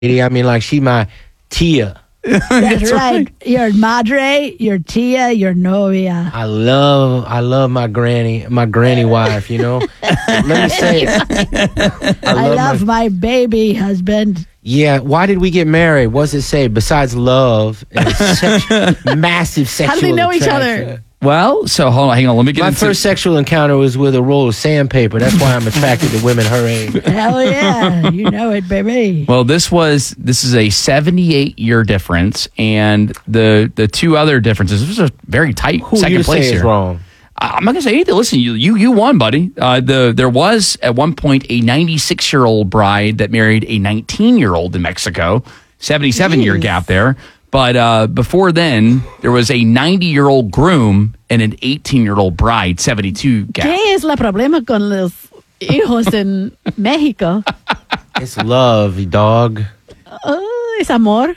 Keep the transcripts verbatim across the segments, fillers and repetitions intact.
I mean, like, she my tia. That's, That's right. right. Your madre, your tia, your novia. I love, I love my granny, my granny wife. You know, let me say it. I, I love, love my, my baby husband. Yeah. Why did we get married? What's it say? Besides love and sex, massive sexual. How do they know attraction. each other? Well, so hold on, hang on. Let me get My into... first sexual encounter was with a roll of sandpaper. That's why I'm attracted to women her age. Hell yeah, you know it, baby. Well, this was this is a seventy-eight year difference, and the the two other differences. This was a very tight Who second you place say here. Is wrong? I'm not gonna say anything. Listen, you you you won, buddy. Uh, the there was at one point a ninety-six year old bride that married a nineteen year old in Mexico. seventy-seven year gap there. But uh, before then, there was a ninety-year-old groom and an eighteen-year-old bride, seventy-two gap. ¿Qué es el problema con los hijos en México? It's love, dog. Uh, es amor.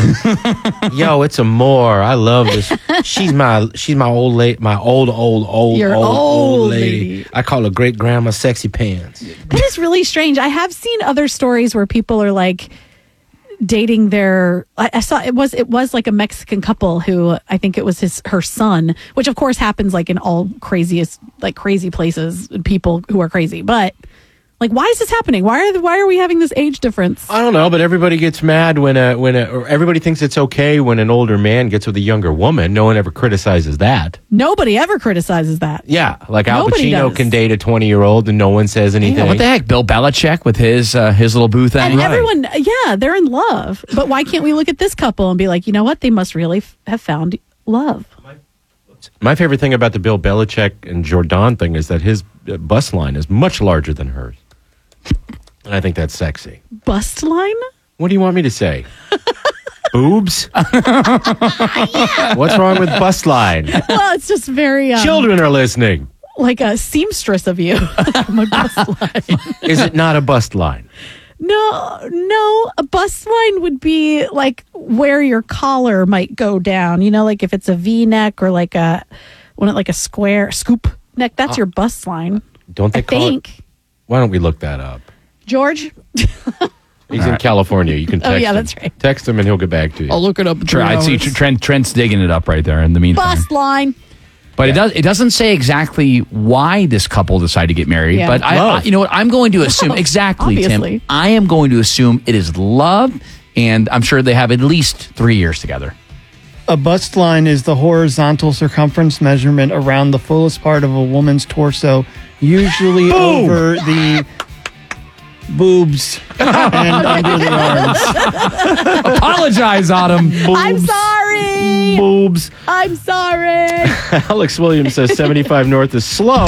Yo, it's amor. I love this. She's my she's my old lady, my old old old Your old, old old lady. lady. I call her great grandma sexy pants. That is really strange. I have seen other stories where people are like dating their I, I saw it was it was like a Mexican couple who I think it was his her son, which of course happens like in all craziest like crazy places, people who are crazy. But like, why is this happening? Why are the, why are we having this age difference? I don't know, but everybody gets mad when a when a or everybody thinks it's okay when an older man gets with a younger woman. No one ever criticizes that. Nobody ever criticizes that. Yeah, like Al Nobody Pacino does. can date a twenty year old and no one says anything. Yeah, what the heck? Bill Belichick with his uh, his little booth thing. And everyone, yeah, they're in love. But why can't we look at this couple and be like, you know what? They must really f- have found love. My favorite thing about the Bill Belichick and Jordan thing is that his uh, bust line is much larger than hers. And I think that's sexy. Bust line? What do you want me to say? Boobs? What's wrong with bust line? Well, it's just very... Um, Children are listening. Like a seamstress of you. My bust line. Is it not a bust line? No, no. A bust line would be like where your collar might go down. You know, like if it's a V-neck or like a, when it like a square scoop neck. That's uh, your bust line. Don't they I call think. it? Why don't we look that up? George? He's All in right. California. You can text oh, yeah, him. that's right. Text him and he'll get back to you. I'll look it up. Try, I see Trent, Trent's digging it up right there in the meantime. Bust line. But yeah. it does. It doesn't say exactly why this couple decided to get married. Yeah. But I, I, you know what? I'm going to assume exactly, Obviously. Tim. I am going to assume it is love, and I'm sure they have at least three years together. A bust line is the horizontal circumference measurement around the fullest part of a woman's torso, usually Boom! over the boobs and under the arms. Apologize, Autumn. I'm sorry. Boobs. I'm sorry. Alex Williams says seventy-five North is slow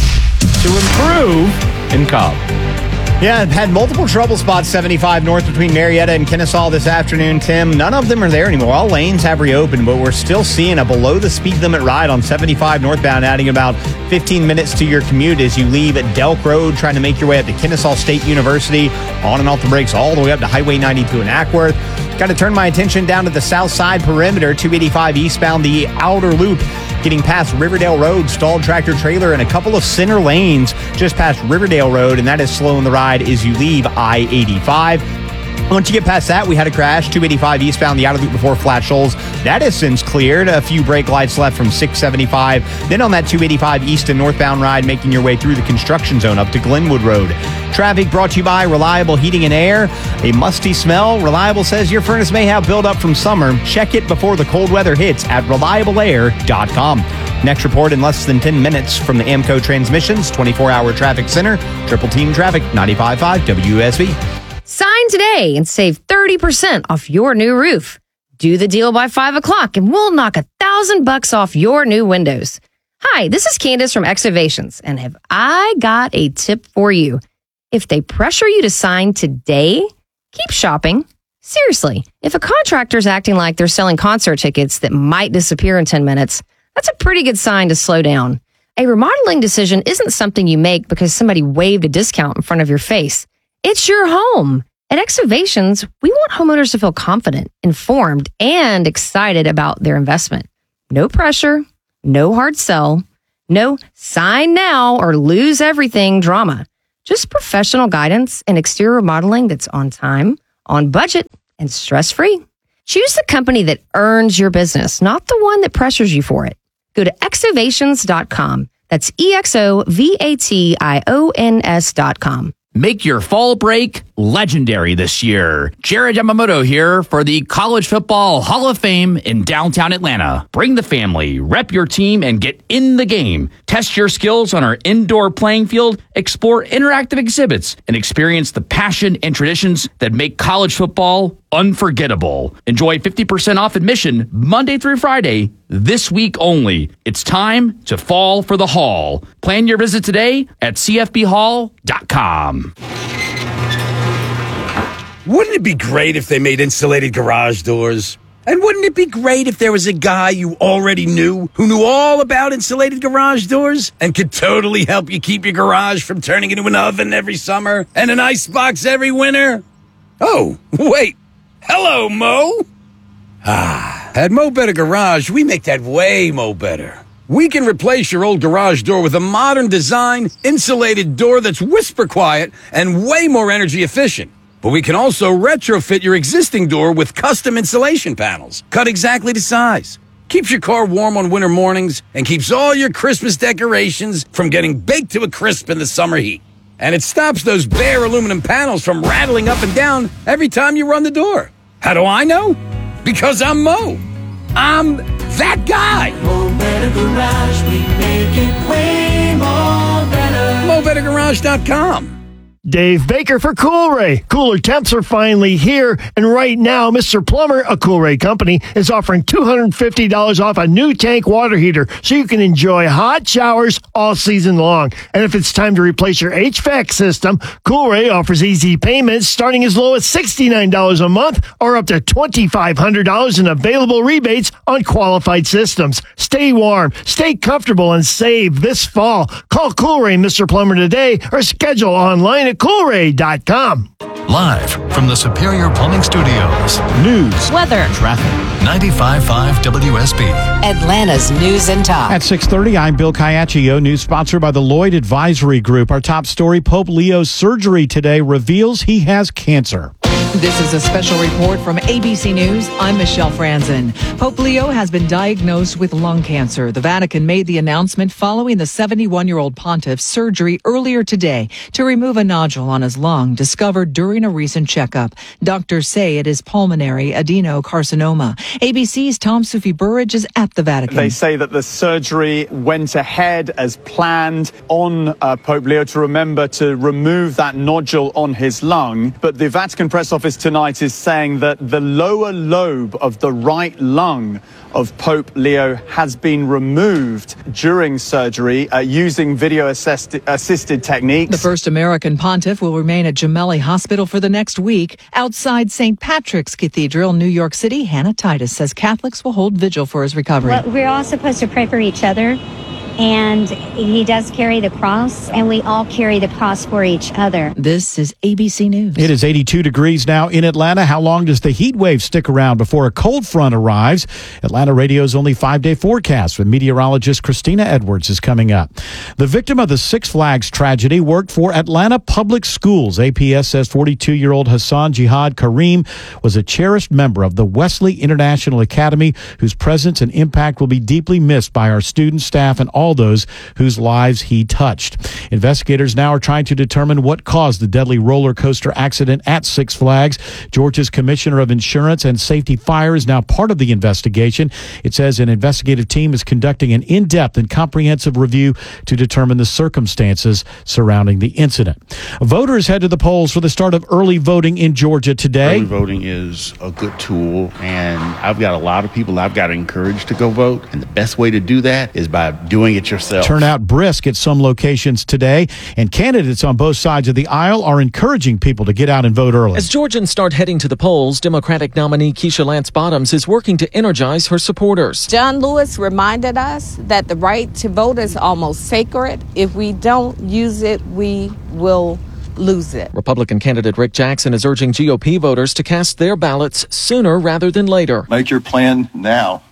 to improve in Cobb. Yeah, had multiple trouble spots, seventy-five North between Marietta and Kennesaw this afternoon, Tim. None of them are there anymore. All lanes have reopened, but we're still seeing a below the speed limit ride on seventy-five northbound, adding about fifteen minutes to your commute as you leave at Delk Road, trying to make your way up to Kennesaw State University, on and off the brakes all the way up to Highway ninety-two in Ackworth. Got to turn my attention down to the south side perimeter, two eighty-five eastbound, the outer loop, getting past Riverdale Road, stalled tractor trailer in a couple of center lanes just past Riverdale Road, and that is slowing the ride as you leave I eighty-five. Once you get past that, we had a crash, two eighty-five eastbound, the outer loop before Flat Shoals. That is since cleared. A few brake lights left from six seventy-five. Then on that two eighty-five east and northbound ride, making your way through the construction zone up to Glenwood Road. Traffic brought to you by Reliable Heating and Air. A musty smell. Reliable says your furnace may have buildup from summer. Check it before the cold weather hits at reliable air dot com. Next report in less than ten minutes from the AMCO Transmissions twenty-four hour Traffic Center. Triple Team Traffic, ninety-five point five W S B. Sign today and save thirty percent off your new roof. Do the deal by five o'clock and we'll knock a thousand bucks off your new windows. Hi, this is Candace from Excavations, and have I got a tip for you. If they pressure you to sign today, keep shopping. Seriously, if a contractor's acting like they're selling concert tickets that might disappear in ten minutes, that's a pretty good sign to slow down. A remodeling decision isn't something you make because somebody waved a discount in front of your face. It's your home. At Excavations, we want homeowners to feel confident, informed, and excited about their investment. No pressure, no hard sell, no sign now or lose everything drama. Just professional guidance and exterior remodeling that's on time, on budget and stress-free. Choose the company that earns your business, not the one that pressures you for it. Go to exovations dot com. That's E X O V A T I O N S dot com. Make your fall break legendary this year. Jared Yamamoto here for the College Football Hall of Fame in downtown Atlanta. Bring the family, rep your team, and get in the game. Test your skills on our indoor playing field, explore interactive exhibits, and experience the passion and traditions that make college football unforgettable. Enjoy fifty percent off admission Monday through Friday, this week only. It's time to fall for the Hall. Plan your visit today at c f b hall dot com. Wouldn't it be great if they made insulated garage doors? And wouldn't it be great if there was a guy you already knew who knew all about insulated garage doors and could totally help you keep your garage from turning into an oven every summer and an icebox every winter? Oh, wait. Hello, Mo. Ah, at Mo Better Garage, we make that way Mo Better. We can replace your old garage door with a modern design, insulated door that's whisper quiet and way more energy efficient. But we can also retrofit your existing door with custom insulation panels, cut exactly to size. Keeps your car warm on winter mornings and keeps all your Christmas decorations from getting baked to a crisp in the summer heat. And it stops those bare aluminum panels from rattling up and down every time you run the door. How do I know? Because I'm Mo. I'm that guy. Mo Better Garage, we make it way more better. Mo Better Garage dot com. Dave Baker for Coolray. Cooler temps are finally here, and right now, Mister Plumber, a Coolray company, is offering two hundred fifty dollars off a new tank water heater so you can enjoy hot showers all season long. And if it's time to replace your H V A C system, Coolray offers easy payments starting as low as sixty-nine dollars a month or up to twenty-five hundred dollars in available rebates on qualified systems. Stay warm, stay comfortable, and save this fall. Call Coolray Mister Plumber today or schedule online at coolray dot com. Live from the Superior Plumbing Studios. News, weather, traffic. ninety-five point five W S B. Atlanta's News and Talk. At six thirty, I'm Bill Caiaccio. News sponsored by the Lloyd Advisory Group. Our top story, Pope Leo's surgery today reveals he has cancer. This is a special report from A B C News. I'm Michelle Franzen. Pope Leo has been diagnosed with lung cancer. The Vatican made the announcement following the seventy-one-year-old pontiff's surgery earlier today to remove a nodule on his lung discovered during a recent checkup. Doctors say it is pulmonary adenocarcinoma. A B C's Tom Sufi Burridge is at the Vatican. They say that the surgery went ahead as planned on uh, Pope Leo to remember to remove that nodule on his lung. But the Vatican press office tonight is saying that the lower lobe of the right lung of Pope Leo has been removed during surgery uh, using video assist- assisted techniques. The first American pontiff will remain at Gemelli Hospital for the next week. Outside Saint Patrick's Cathedral, New York City, Hannah Titus says Catholics will hold vigil for his recovery. Well, we're all supposed to pray for each other. And he does carry the cross, and we all carry the cross for each other. This is A B C News. It is eighty-two degrees now in Atlanta. How long does the heat wave stick around before a cold front arrives? Atlanta Radio's only five-day forecast with meteorologist Christina Edwards is coming up. The victim of the Six Flags tragedy worked for Atlanta Public Schools. A P S says forty-two-year-old Hassan Jihad Kareem was a cherished member of the Wesley International Academy, whose presence and impact will be deeply missed by our students, staff, and all those whose lives he touched. Investigators now are trying to determine what caused the deadly roller coaster accident at Six Flags. Georgia's Commissioner of Insurance and Safety Fire is now part of the investigation. It says an investigative team is conducting an in-depth and comprehensive review to determine the circumstances surrounding the incident. Voters head to the polls for the start of early voting in Georgia today. Early voting is a good tool, and I've got a lot of people I've got to encourage to go vote, and the best way to do that is by doing it yourself. Turnout brisk at some locations today, and candidates on both sides of the aisle are encouraging people to get out and vote early. As Georgians start heading to the polls, Democratic nominee Keisha Lance Bottoms is working to energize her supporters. John Lewis reminded us that the right to vote is almost sacred. If we don't use it, we will lose it. Republican candidate Rick Jackson is urging G O P voters to cast their ballots sooner rather than later. Make your plan now.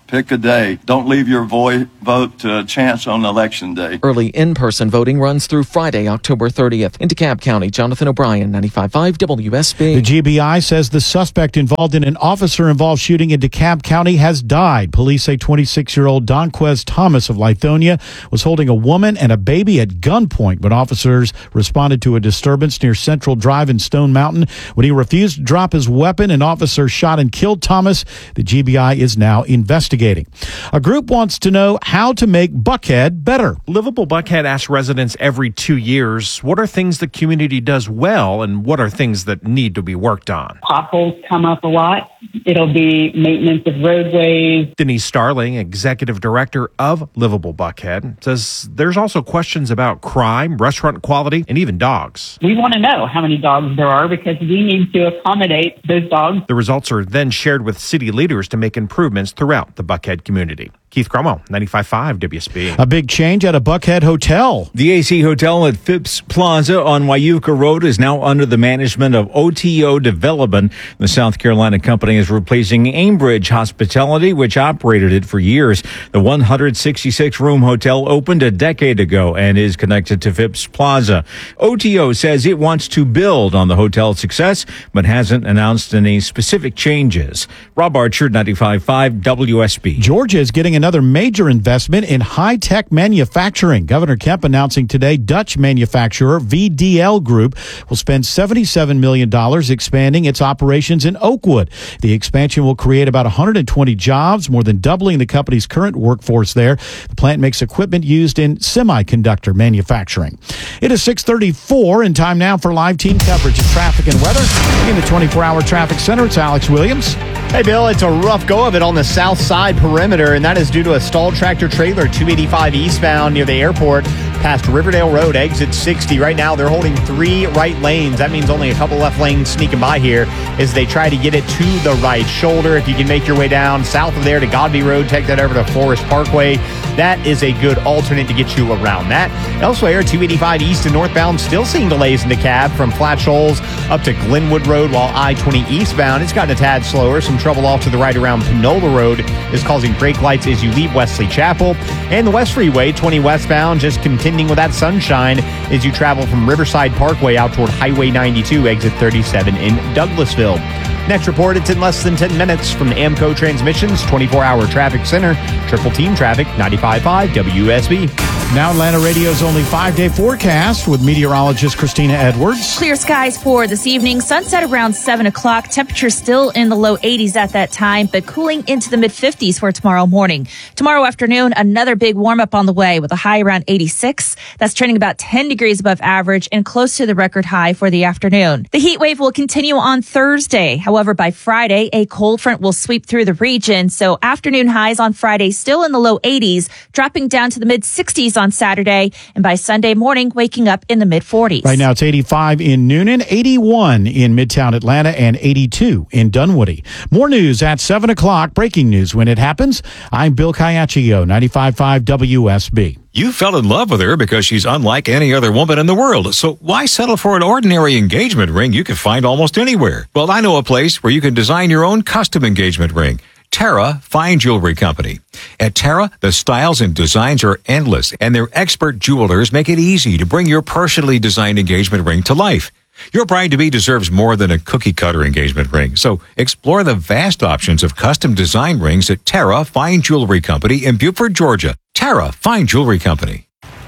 Pick a day. Don't leave your vo- vote to chance on election day. Early in-person voting runs through Friday, October thirtieth. In DeKalb County, Jonathan O'Brien, ninety-five point five W S B. The G B I says the suspect involved in an officer-involved shooting in DeKalb County has died. Police say twenty-six-year-old Donquez Thomas of Lithonia was holding a woman and a baby at gunpoint when officers responded to a disturbance near Central Drive in Stone Mountain. When he refused to drop his weapon, an officer shot and killed Thomas. The G B I is now investigating. A group wants to know how to make Buckhead better. Livable Buckhead asks residents every two years, what are things the community does well and what are things that need to be worked on? Potholes come up a lot. It'll be maintenance of roadways. Denise Starling, executive director of Livable Buckhead, says there's also questions about crime, restaurant quality, and even dogs. We want to know how many dogs there are because we need to accommodate those dogs. The results are then shared with city leaders to make improvements throughout the Buckhead community. Keith Cromwell, ninety-five point five W S B. A big change at a Buckhead hotel. The A C Hotel at Phipps Plaza on Wyuka Road is now under the management of O T O Development. The South Carolina company is replacing Aimbridge Hospitality, which operated it for years. The one hundred sixty-six room hotel opened a decade ago and is connected to Phipps Plaza. O T O says it wants to build on the hotel's success, but hasn't announced any specific changes. Rob Archer, ninety-five point five W S B. Georgia is getting another major investment in high-tech manufacturing. Governor Kemp announcing today Dutch manufacturer V D L Group will spend seventy-seven million dollars expanding its operations in Oakwood. The expansion will create about one hundred twenty jobs, more than doubling the company's current workforce there. The plant makes equipment used in semiconductor manufacturing. It is six thirty-four and time now for live team coverage of traffic and weather. In the twenty-four hour traffic center, it's Alex Williams. Hey, Bill, it's a rough go of it on the south side perimeter, and that is due to a stalled tractor trailer two eighty-five eastbound near the airport past Riverdale Road, exit sixty. Right now, they're holding three right lanes. That means only a couple left lanes sneaking by here as they try to get it to the right shoulder. If you can make your way down south of there to Godby Road, take that over to Forest Parkway. That is a good alternate to get you around that. Elsewhere, two eighty-five east and northbound still seeing delays in the cab from Flat Shoals up to Glenwood Road, while I twenty eastbound, it's gotten a tad slower. Some trouble off to the right around Panola Road is causing brake lights as you leave Wesley Chapel. And the West Freeway, twenty westbound, just contending with that sunshine as you travel from Riverside Parkway out toward Highway ninety-two, exit thirty-seven in Douglasville. Next report, it's in less than ten minutes from Amco Transmissions twenty-four hour Traffic Center. Triple Team Traffic, ninety-five point five W S B. Now Atlanta Radio's only five-day forecast with meteorologist Christina Edwards. Clear skies for this evening. Sunset around seven o'clock. Temperature still in the low eighties at that time, but cooling into the mid-fifties for tomorrow morning. Tomorrow afternoon, another big warm-up on the way with a high around eighty-six. That's trending about ten degrees above average and close to the record high for the afternoon. The heat wave will continue on Thursday. However, by Friday, a cold front will sweep through the region, so afternoon highs on Friday still in the low eighties, dropping down to the mid-sixties on Saturday, and by Sunday morning, waking up in the mid-forties. Right now, it's eighty-five in Noonan, eighty-one in Midtown Atlanta, and eighty-two in Dunwoody. More news at seven o'clock. Breaking news when it happens. I'm Bill Caiaccio, ninety-five point five W S B. You fell in love with her because she's unlike any other woman in the world. So why settle for an ordinary engagement ring you can find almost anywhere? Well, I know a place where you can design your own custom engagement ring. Terra Fine Jewelry Company. At Terra, the styles and designs are endless, and their expert jewelers make it easy to bring your personally designed engagement ring to life. Your bride-to-be deserves more than a cookie-cutter engagement ring, so explore the vast options of custom design rings at Terra Fine Jewelry Company in Beaufort, Georgia. Terra Fine Jewelry Company.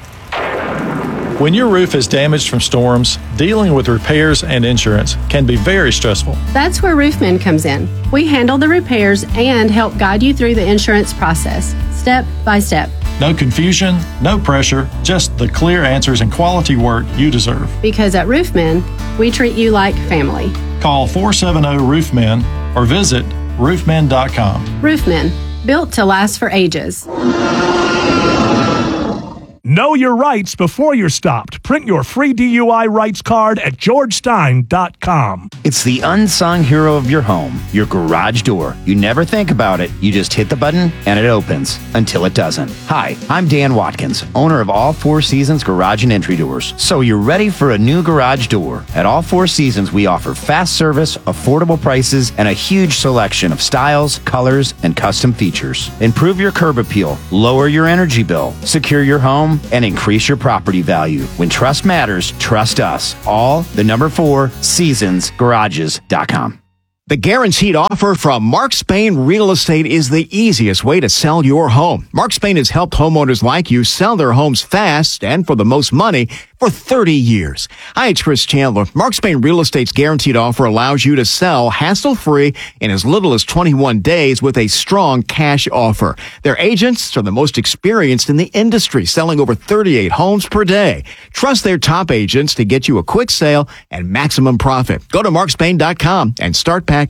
When your roof is damaged from storms, dealing with repairs and insurance can be very stressful. That's where Roofman comes in. We handle the repairs and help guide you through the insurance process, step by step. No confusion, no pressure, just the clear answers and quality work you deserve. Because at Roofman, we treat you like family. Call four seven zero Roofman or visit roofman dot com. Roofman, built to last for ages. Know your rights before you're stopped. Print your free D U I rights card at george stein dot com. It's the unsung hero of your home, your garage door. You never think about it. You just hit the button and it opens until it doesn't. Hi, I'm Dan Watkins, owner of All Four Seasons Garage and Entry Doors. So you're ready for a new garage door. At All Four Seasons, we offer fast service, affordable prices, and a huge selection of styles, colors, and custom features. Improve your curb appeal, lower your energy bill, secure your home, and increase your property value. When trust matters, trust us. All the number four seasons garages dot com. The guaranteed offer from Mark Spain Real Estate is the easiest way to sell your home. Mark Spain has helped homeowners like you sell their homes fast and for the most money for thirty years. Hi, it's Chris Chandler. Mark Spain Real Estate's guaranteed offer allows you to sell hassle-free in as little as twenty-one days with a strong cash offer. Their agents are the most experienced in the industry, selling over thirty-eight homes per day. Trust their top agents to get you a quick sale and maximum profit. Go to mark spain dot com and start packing.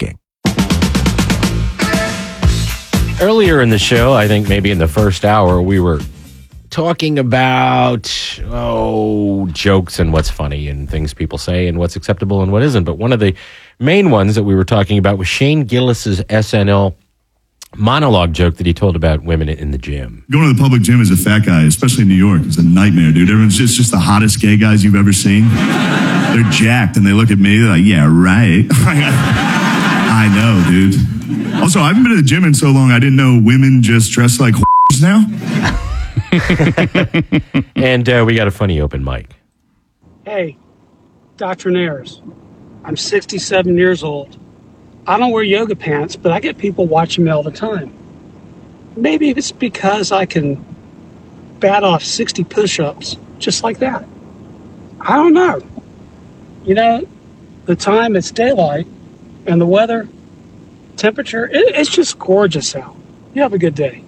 Earlier in the show, I think maybe in the first hour, we were talking about, oh, jokes and what's funny and things people say and what's acceptable and what isn't. But one of the main ones that we were talking about was Shane Gillis's S N L monologue joke that he told about women in the gym. Going to the public gym as a fat guy, especially in New York, is a nightmare, dude. Everyone's just, just the hottest gay guys you've ever seen. They're jacked, and they look at me, they're like, yeah, right. I know, dude. Also, I haven't been to the gym in so long, I didn't know women just dress like whores now. And uh, we got a funny open mic. Hey, doctrinaires, I'm sixty-seven years old. I don't wear yoga pants, but I get people watching me all the time. Maybe it's because I can bat off sixty push-ups just like that. I don't know. You know, the time it's daylight and the weather, temperature, it, it's just gorgeous out. You have a good day.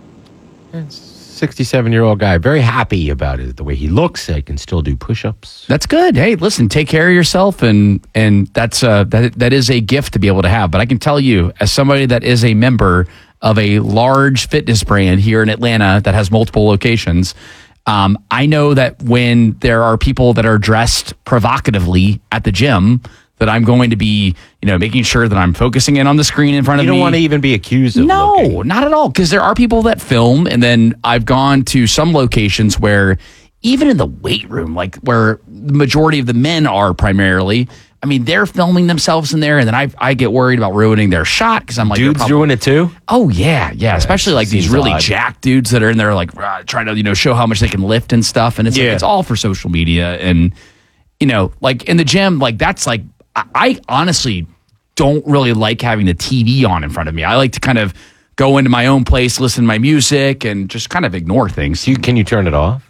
sixty-seven-year-old guy, very happy about it. The way he looks, I can still do push-ups. That's good. Hey, listen, take care of yourself, and and that's uh, that that is a gift to be able to have. But I can tell you, as somebody that is a member of a large fitness brand here in Atlanta that has multiple locations, um, I know that when there are people that are dressed provocatively at the gym, that I'm going to be, you know, making sure that I'm focusing in on the screen in front of me. You don't want to even be accused of No, looking. not at all. Because there are people that film, and then I've gone to some locations where even in the weight room, like where the majority of the men are primarily, I mean, they're filming themselves in there, and then I I get worried about ruining their shot because I'm like, dudes probably, doing it too? Oh, yeah, yeah. Especially like these really odd. jacked dudes that are in there like uh, trying to, you know, show how much they can lift and stuff. And it's Yeah. like, it's all for social media. And, you know, like in the gym, like that's like, I, I honestly don't really like having the T V on in front of me. I like to kind of go into my own place, listen to my music, and just kind of ignore things. You, can you turn it off?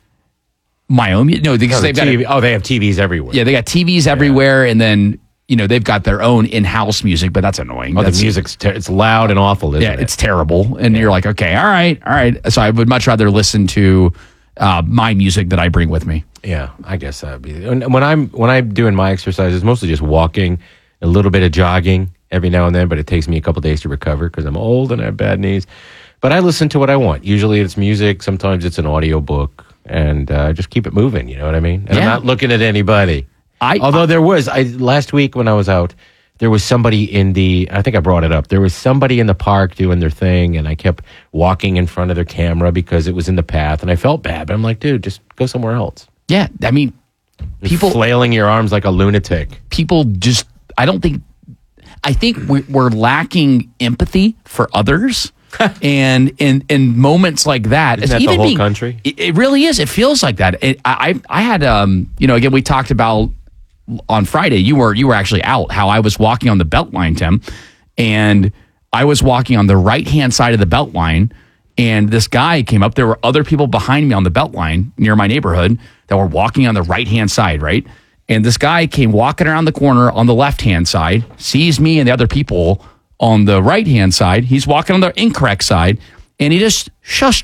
My own? No, because No, they've the got T V it- oh, they have T Vs everywhere. yeah, they got T Vs everywhere, and then you know they've got their own in-house music, but that's annoying. Oh, That's- the music's ter- it's loud and awful, isn't yeah, it? it's terrible, and you're like, okay, all right, all right. So I would much rather listen to uh, my music that I bring with me. Yeah, I guess that'd be. And when I'm when I'm doing my exercises, mostly just walking, a little bit of jogging every now and then, but it takes me a couple days to recover because I'm old and I have bad knees. But I listen to what I want. Usually it's music. Sometimes it's an audio book, and uh, just keep it moving. You know what I mean? And I'm Yeah. not looking at anybody. I although there was I last week when I was out, there was somebody in the. I think I brought it up. There was somebody in the park doing their thing, and I kept walking in front of their camera because it was in the path, and I felt bad. But I'm like, dude, just go somewhere else. Yeah, I mean, people flailing your arms like a lunatic. People just, I don't think, I think we're, we're lacking empathy for others. and in in moments like that, Isn't that the whole country? It, it really is. It feels like that. It, I I had um you know again we talked about on Friday. You were you were actually out. How I was walking on the Beltline, Tim, and I was walking on the right hand side of the Beltline, and this guy came up. There were other people behind me on the Beltline near my neighborhood that were walking on the right hand side, right. And this guy came walking around the corner on the left hand side, sees me and the other people on the right hand side. He's walking on the incorrect side, and he just shushed me.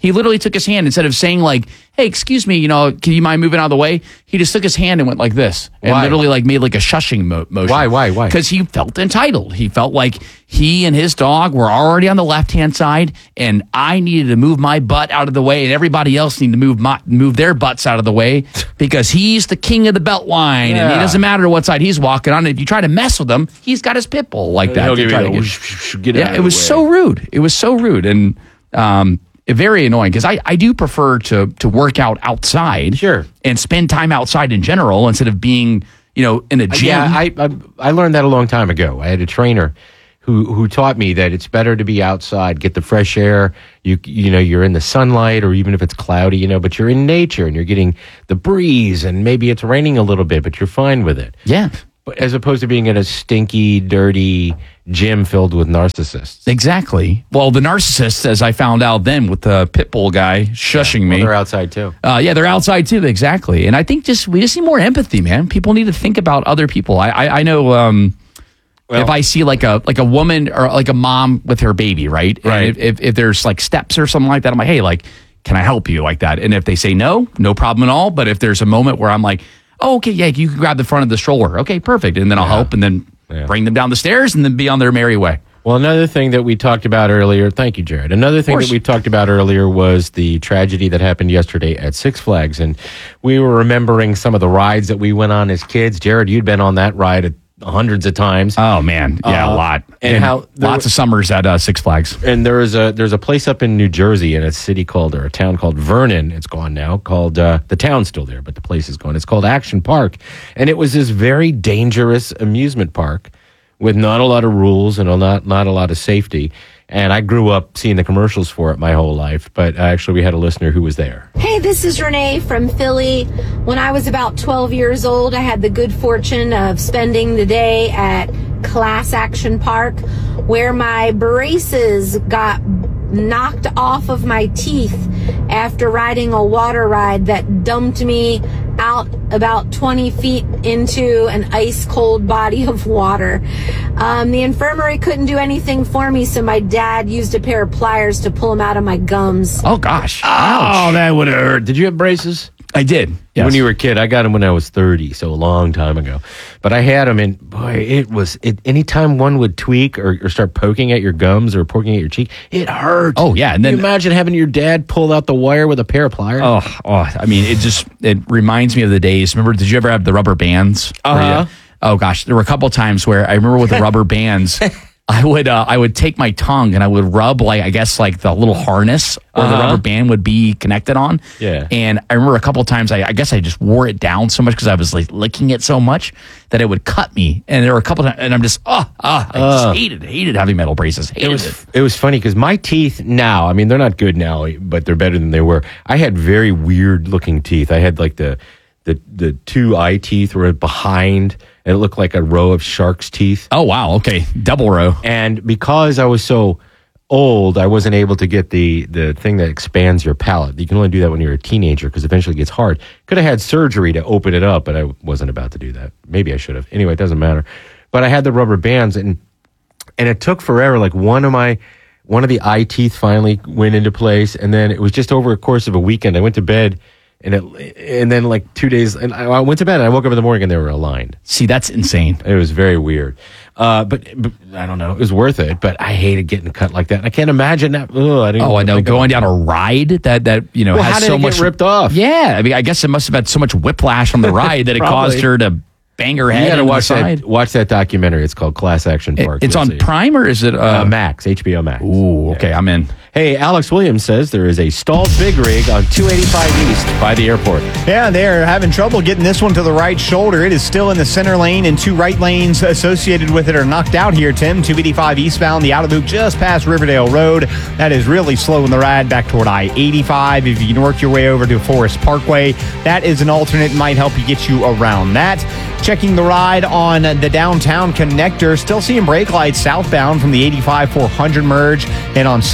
He literally took his hand instead of saying like, "Hey, excuse me, you know, can you mind moving out of the way?" He just took his hand and went like this, and Why? literally like made like a shushing mo- motion. Why? Why? Why? Because he felt entitled. He felt like he and his dog were already on the left hand side, and I needed to move my butt out of the way, and everybody else needed to move my, move their butts out of the way because he's the king of the Beltline, and Yeah. it doesn't matter what side he's walking on. If you try to mess with him, he's got his pit bull like that. He'll to give try you to the get- whoosh, whoosh, get out yeah, of it the was way. so rude. It was so rude, and um, very annoying because I, I do prefer to to work out outside, sure, and spend time outside in general instead of being you know in a gym. Yeah, I, I I learned that a long time ago. I had a trainer who who taught me that it's better to be outside, get the fresh air. You you know you're in the sunlight, or even if it's cloudy, you know, but you're in nature and you're getting the breeze, and maybe it's raining a little bit, but you're fine with it. Yeah. But as opposed to being in a stinky, dirty gym filled with narcissists. Exactly. Well, the narcissists, as I found out then with the pit bull guy shushing Well, me. they're outside too. Uh, yeah, they're outside too. Exactly. And I think just we just need more empathy, man. People need to think about other people. I I, I know um, if I see like a like a woman or like a mom with her baby, right? Right. And if, if if there's like steps or something like that, I'm like, hey, like, can I help you like that? And if they say no, no problem at all. But if there's a moment where I'm like, oh, okay, yeah, you can grab the front of the stroller. Okay, perfect. And then I'll help and then Yeah. bring them down the stairs and then be on their merry way. Well, another thing that we talked about earlier, thank you, Jared. Another thing that we talked about earlier was the tragedy that happened yesterday at Six Flags. And we were remembering some of the rides that we went on as kids. Jared, you'd been on that ride a- hundreds of times. Oh, man. Yeah, Uh, a lot. And, how there lots wa- of summers at uh, Six Flags. And there is a there's a place up in New Jersey in a city called, or a town called Vernon. It's gone now. Called uh, the town's still there, but the place is gone. It's called Action Park, and it was this very dangerous amusement park with not a lot of rules and a not not a lot of safety. And I grew up seeing the commercials for it my whole life. But actually, we had a listener who was there. Hey, this is Renee from Philly. When I was about twelve years old, I had the good fortune of spending the day at Class Action Park, where my braces got knocked off of my teeth after riding a water ride that dumped me out about twenty feet into an ice cold body of water. Um, the infirmary couldn't do anything for me, so my dad used a pair of pliers to pull them out of my gums. Oh, gosh. Oh, that would have hurt. Did you have braces? I did. Yes. When you were a kid, I got them when I was thirty, so a long time ago. But I had them, and boy, it was. It, anytime one would tweak or, or start poking at your gums or poking at your cheek, it hurt. Oh, yeah. And Can then you imagine having your dad pull out the wire with a pair of pliers? Oh, oh, I mean, it just it reminds me of the days. Remember, did you ever have the rubber bands? Where Uh-huh. you- oh gosh, there were a couple of times where I remember with the rubber bands, I would uh, I would take my tongue and I would rub like I guess like the little harness where the Uh-huh. rubber band would be connected on. Yeah. And I remember a couple of times I, I guess I just wore it down so much because I was like licking it so much that it would cut me. And there were a couple of times, and I'm just oh, oh I just Ugh. hated hated heavy metal braces. Hated It was it was funny because my teeth now, I mean, they're not good now, but they're better than they were. I had very weird looking teeth. I had like the the the two eye teeth were behind, and it looked like a row of shark's teeth. Oh wow, okay, double row. And because I was so old, I wasn't able to get the the thing that expands your palate. You can only do that when you're a teenager because eventually it gets hard. Could have had surgery to open it up, but I wasn't about to do that. Maybe I should have. Anyway, it doesn't matter. But I had the rubber bands, and and it took forever. Like one of my one of the eye teeth finally went into place, and then it was just over a course of a weekend. I went to bed. And it, and then like two days, and I went to bed, and I woke up in the morning, and they were aligned. See, that's insane. It was very weird, uh, but, but I don't know. It was worth it, but I hated getting cut like that. And I can't imagine that. Ugh, I didn't Oh, I know. think Going about down a ride that that you know Well, has how did so it much get ripped off? Yeah, I mean, I guess it must have had so much whiplash on the ride that it caused her to bang her You head. got to into watch the side. that. Watch that documentary. It's called Class Action Park. It's You'll on see. Prime or is it uh, uh, Max, H B O Max. Ooh, okay, I'm in. Hey, Alex Williams says there is a stalled big rig on two eighty-five East by the airport. Yeah, they're having trouble getting this one to the right shoulder. It is still in the center lane, and two right lanes associated with it are knocked out here, Tim. two eighty-five eastbound, the outer loop just past Riverdale Road. That is really slowing the ride back toward I eighty-five. If you can work your way over to Forest Parkway, that is an alternate. Might help you get you around that. Checking the ride on the downtown connector. Still seeing brake lights southbound from the eighty-five four hundred merge and on seventy-five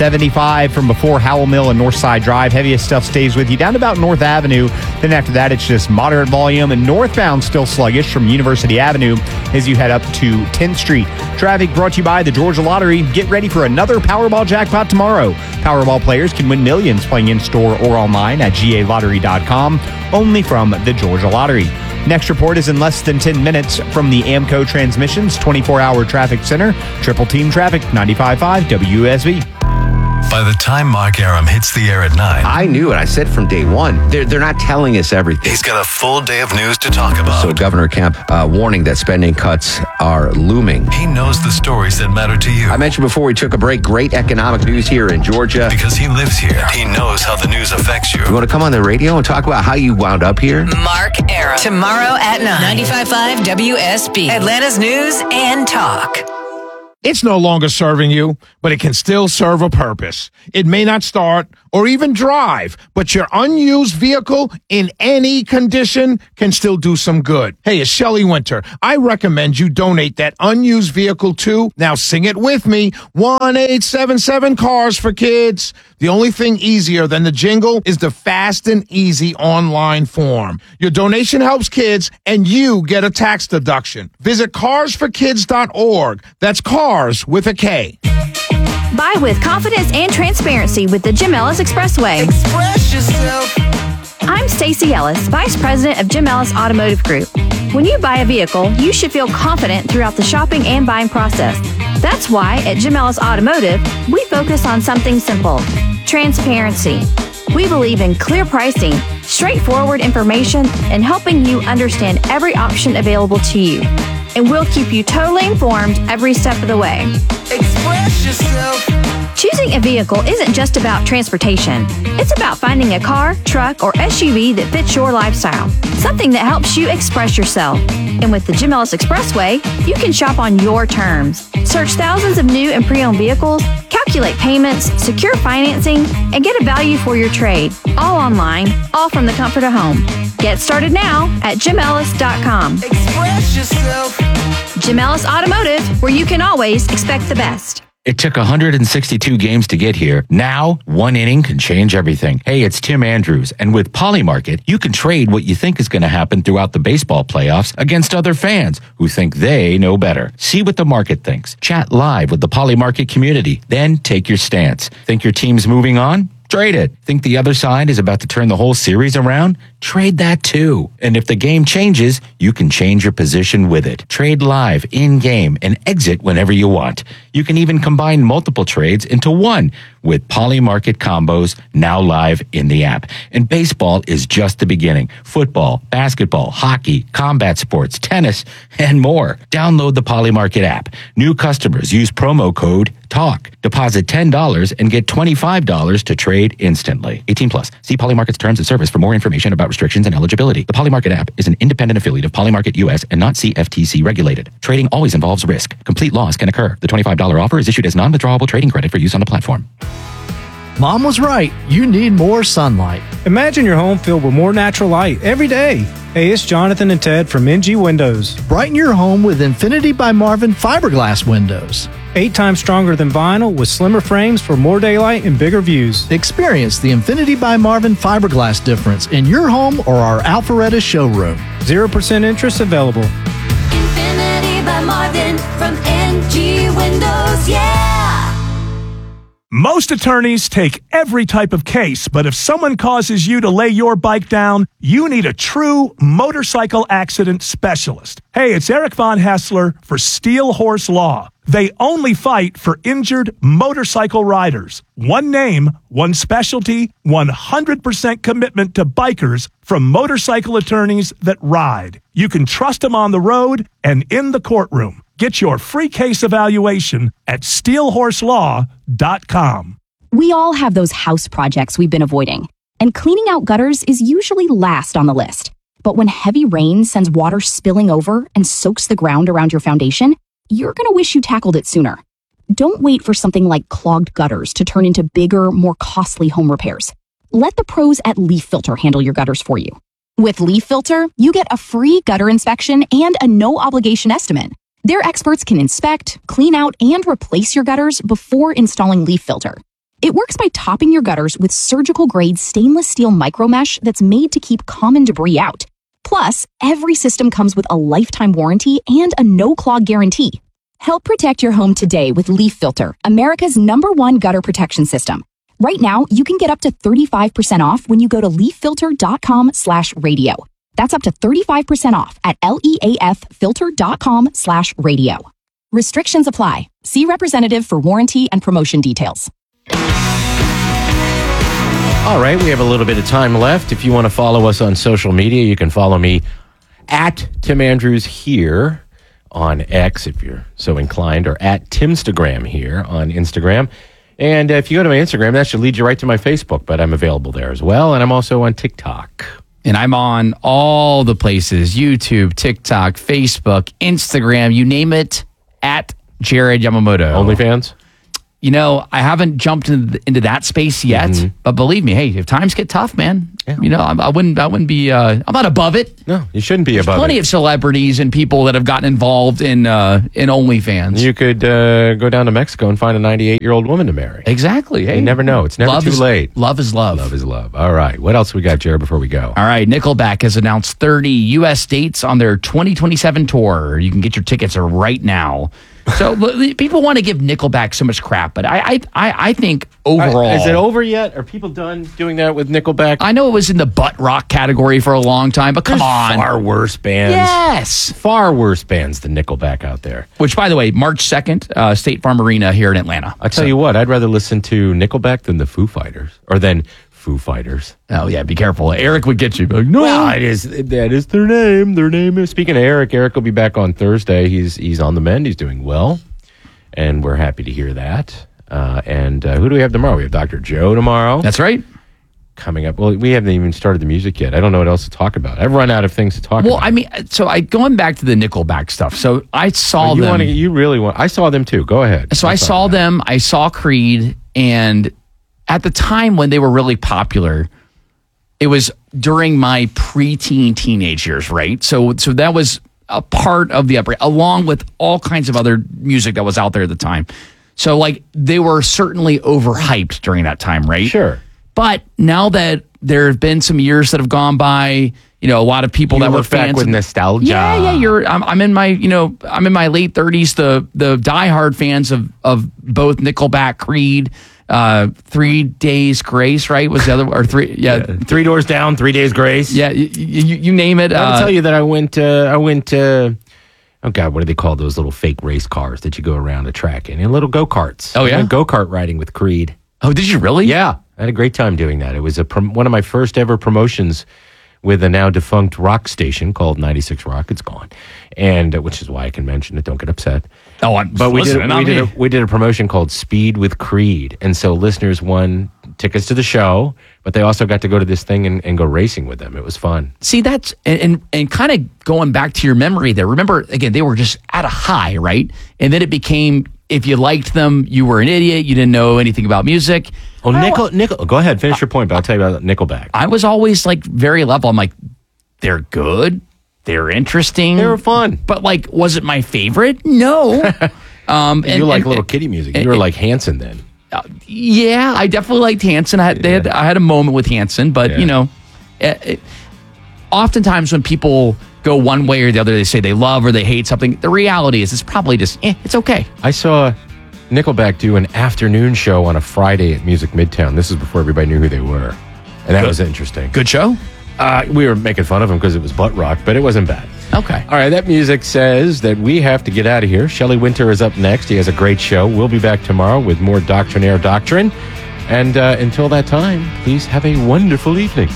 ninety-five from before Howell Mill and Northside Drive. Heaviest stuff stays with you down to about North Avenue. Then after that, it's just moderate volume. And northbound still sluggish from University Avenue as you head up to tenth Street. Traffic brought to you by the Georgia Lottery. Get ready for another Powerball jackpot tomorrow. Powerball players can win millions playing in-store or online at G A lottery dot com. Only from the Georgia Lottery. Next report is in less than ten minutes from the AMCO Transmissions twenty-four hour Traffic Center. Triple Team Traffic, ninety-five point five W S B. By the time Mark Aram hits the air at nine, I knew it. I said from day one, they're, they're not telling us everything. He's got a full day of news to talk about. So Governor Kemp uh, warning that spending cuts are looming. He knows the stories that matter to you. I mentioned before we took a break, great economic news here in Georgia. Because he lives here. He knows how the news affects you. You want to come on the radio and talk about how you wound up here? Mark Aram. Tomorrow at nine. ninety-five point five W S B. Atlanta's News and Talk. It's no longer serving you, but it can still serve a purpose. It may not start or even drive, but your unused vehicle in any condition can still do some good. Hey, it's Shelley Winter. I recommend you donate that unused vehicle to, now sing it with me, one eight seven seven Cars for Kids. The only thing easier than the jingle is the fast and easy online form. Your donation helps kids, and you get a tax deduction. Visit cars for kids dot org. That's cars with a K. Buy with confidence and transparency with the Jim Ellis Expressway. Express yourself. I'm Stacey Ellis, Vice President of Jim Ellis Automotive Group. When you buy a vehicle, you should feel confident throughout the shopping and buying process. That's why at Jim Ellis Automotive, we focus on something simple: transparency. We believe in clear pricing, straightforward information, and helping you understand every option available to you. And we'll keep you totally informed every step of the way. Express yourself. Choosing a vehicle isn't just about transportation. It's about finding a car, truck, or S U V that fits your lifestyle. Something that helps you express yourself. And with the Jim Ellis Expressway, you can shop on your terms. Search thousands of new and pre-owned vehicles, calculate payments, secure financing, and get a value for your trade. All online, all from the comfort of home. Get started now at jim ellis dot com. Express yourself. Jim Ellis Automotive, where you can always expect the best. It took one hundred sixty-two games to get here. Now, one inning can change everything. Hey, it's Tim Andrews, and with Polymarket, you can trade what you think is going to happen throughout the baseball playoffs against other fans who think they know better. See what the market thinks. Chat live with the Polymarket community. Then take your stance. Think your team's moving on? Trade it. Think the other side is about to turn the whole series around? Trade that too. And if the game changes, you can change your position with it. Trade live, in-game, and exit whenever you want. You can even combine multiple trades into one with Polymarket combos now live in the app. And baseball is just the beginning. Football, basketball, hockey, combat sports, tennis, and more. Download the Polymarket app. New customers use promo code TALK. Deposit ten dollars and get twenty-five dollars to trade instantly. eighteen plus. See Polymarket's terms of service for more information about restrictions and eligibility. The Polymarket app is an independent affiliate of Polymarket U S and not C F T C regulated. Trading always involves risk. Complete loss can occur. The twenty-five dollars offer is issued as non-withdrawable trading credit for use on the platform. Mom was right. You need more sunlight. Imagine your home filled with more natural light every day. Hey, it's Jonathan and Ted from M G Windows. Brighten your home with Infinity by Marvin fiberglass windows. Eight times stronger than vinyl with slimmer frames for more daylight and bigger views. Experience the Infinity by Marvin fiberglass difference in your home or our Alpharetta showroom. zero percent interest available. Infinity by Marvin from M G Windows, yeah! Most attorneys take every type of case, but if someone causes you to lay your bike down, you need a true motorcycle accident specialist. Hey, it's Eric Von Hessler for Steel Horse Law. They only fight for injured motorcycle riders. One name, one specialty, one hundred percent commitment to bikers from motorcycle attorneys that ride. You can trust them on the road and in the courtroom. Get your free case evaluation at steel horse law dot com. We all have those house projects we've been avoiding, and cleaning out gutters is usually last on the list. But when heavy rain sends water spilling over and soaks the ground around your foundation, you're going to wish you tackled it sooner. Don't wait for something like clogged gutters to turn into bigger, more costly home repairs. Let the pros at Leaf Filter handle your gutters for you. With Leaf Filter, you get a free gutter inspection and a no-obligation estimate. Their experts can inspect, clean out, and replace your gutters before installing Leaf Filter. It works by topping your gutters with surgical-grade stainless steel micromesh that's made to keep common debris out. Plus, every system comes with a lifetime warranty and a no-clog guarantee. Help protect your home today with Leaf Filter, America's number one gutter protection system. Right now, you can get up to thirty-five percent off when you go to leaffilter.com slash radio. That's up to thirty-five percent off at leaffilter.com slash radio. Restrictions apply. See representative for warranty and promotion details. All right, we have a little bit of time left. If you want to follow us on social media, you can follow me at Tim Andrews here on X, if you're so inclined, or at Timstagram here on Instagram. And if you go to my Instagram, that should lead you right to my Facebook, but I'm available there as well. And I'm also on TikTok. And I'm on all the places, YouTube, TikTok, Facebook, Instagram, you name it, at Jared Yamamoto. OnlyFans? You know, I haven't jumped into, into that space yet, mm-hmm. but believe me, hey, if times get tough, man, yeah. you know, I, I wouldn't, I wouldn't be, uh, I'm not above it. No, you shouldn't be There's above plenty it. of celebrities and people that have gotten involved in uh, in OnlyFans. You could uh, go down to Mexico and find a ninety-eight-year-old woman to marry. Exactly. Hey, you never know. It's never love too is, late. Love is love. Love is love. All right. What else we got, Jared, before we go? All right. Nickelback has announced thirty U S dates on their twenty twenty-seven tour. You can get your tickets right now. So people want to give Nickelback so much crap, but I I, I think overall... Is it over yet? Are people done doing that with Nickelback? I know it was in the butt rock category for a long time, but come There's on. far worse bands. Yes. Far worse bands than Nickelback out there. Which, by the way, March second, uh, State Farm Arena here in Atlanta. I'll tell so. you what, I'd rather listen to Nickelback than the Foo Fighters, or than Foo Fighters. Oh, yeah, be careful. Eric would get you. Like, no. Well, it is, that is their name. Their name is... Speaking of Eric, Eric will be back on Thursday. He's, he's on the mend. He's doing well. And we're happy to hear that. Uh, and uh, who do we have tomorrow? We have Doctor Joe tomorrow. That's right. Coming up. Well, we haven't even started the music yet. I don't know what else to talk about. I've run out of things to talk well, about. Well, I mean, so I going back to the Nickelback stuff. So I saw oh, you them. Wanna, you really want... I saw them too. Go ahead. So Let's I saw them. I saw Creed. And at the time when they were really popular, it was during my preteen teenage years, right? So, so that was... a part of the upbringing, along with all kinds of other music that was out there at the time. So, like, they were certainly overhyped during that time, right? Sure. But now that there have been some years that have gone by, you know, a lot of people you that were look back fans with of, nostalgia. Yeah, yeah. You're. I'm, I'm in my, you know, I'm in my late thirties. The the diehard fans of of both Nickelback, Creed. Uh, Three Days Grace, right? Was the other or three? Yeah, yeah. Three Doors Down, Three Days Grace. Yeah, you, you, you name it. I uh, will tell you that I went. Uh, I went. Uh, oh God, what do they call those little fake race cars that you go around a track in? And little go karts. Oh yeah, go kart riding with Creed. Oh, did you really? Yeah, I had a great time doing that. It was a prom- one of my first ever promotions with a now defunct rock station called ninety-six Rock. It's gone, and uh, which is why I can mention it. Don't get upset. Oh, I'm but we did listening, we did me. a, we did a promotion called Speed with Creed, and so listeners won tickets to the show, but they also got to go to this thing and, and go racing with them. It was fun. See, that's and and, and kind of going back to your memory there. Remember, again, they were just at a high, right? And then it became, if you liked them, you were an idiot. You didn't know anything about music. Oh, Nickel, Nickel. Go ahead, finish your point, but I'll tell you about Nickelback. I was always like very level. I'm like, they're good. They're interesting. They were fun. But like, was it my favorite? No. um, and, you like and, little and, kitty music. And, you were like Hanson then. Uh, yeah, I definitely liked Hanson. I had, they had, I had a moment with Hanson, but yeah. you know, it, it, oftentimes when people go one way or the other, they say they love or they hate something. The reality is, it's probably just, eh, it's okay. I saw Nickelback do an afternoon show on a Friday at Music Midtown. This is before everybody knew who they were, and that Good. was interesting. Good show. Uh, we were making fun of him because it was butt rock, but it wasn't bad. Okay. All right, that music says that we have to get out of here. Shelley Winter is up next. He has a great show. We'll be back tomorrow with more Doctrinaire Doctrine. And uh, until that time, please have a wonderful evening.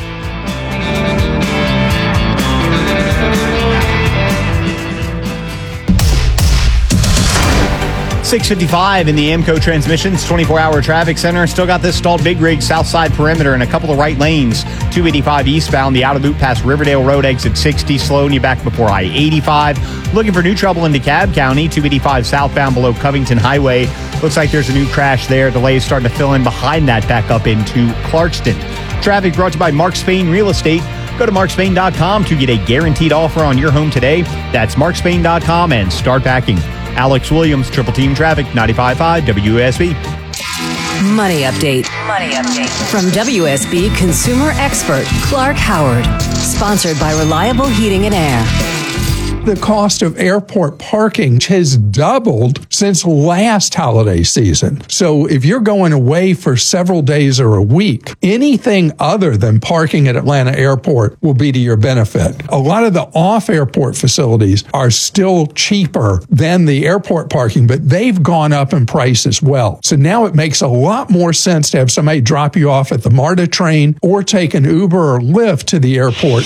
six fifty-five in the AMCO Transmissions twenty-four hour traffic center. Still got this stalled big rig south side perimeter in a couple of right lanes. two eighty-five eastbound, the outer loop past Riverdale Road, exit sixty, slowing you back before I eighty-five. Looking for new trouble in DeKalb County, two eighty-five southbound below Covington Highway. Looks like there's a new crash there. Delays starting to fill in behind that back up into Clarkston. Traffic brought to you by Mark Spain Real Estate. Go to mark spain dot com to get a guaranteed offer on your home today. That's mark spain dot com and start backing. Alex Williams, Triple Team Traffic, ninety-five point five W S B. Money Update. Money Update. From W S B consumer expert Clark Howard. Sponsored by Reliable Heating and Air. The cost of airport parking has doubled since last holiday season. So if you're going away for several days or a week, anything other than parking at Atlanta Airport will be to your benefit. A lot of the off-airport facilities are still cheaper than the airport parking, but they've gone up in price as well. So now it makes a lot more sense to have somebody drop you off at the MARTA train or take an Uber or Lyft to the airport.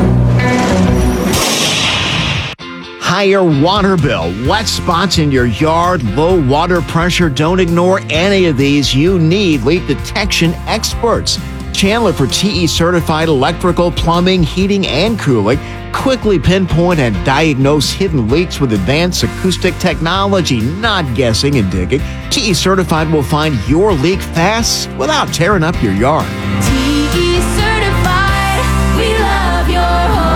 Higher water bill, wet spots in your yard, low water pressure. Don't ignore any of these. You need leak detection experts. Chandler for T E certified electrical, plumbing, heating, and cooling. Quickly pinpoint and diagnose hidden leaks with advanced acoustic technology, not guessing and digging. T E certified will find your leak fast without tearing up your yard. T E certified, we love your home.